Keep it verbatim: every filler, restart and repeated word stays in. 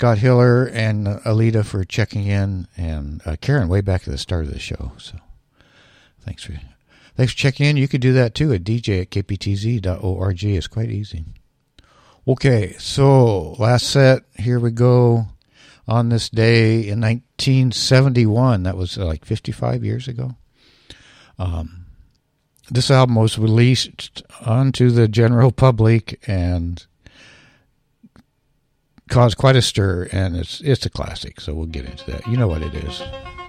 Scott Hiller and uh, Alita for checking in, and uh, Karen way back at the start of the show. So thanks for thanks for checking in. You could do that too at d j at k p t z dot org. It's quite easy. Okay, so last set. Here we go. On this day in nineteen seventy-one, that was uh, like fifty-five years ago. Um, this album was released onto the general public and caused quite a stir, and it's it's a classic, so we'll get into that. You know what it is.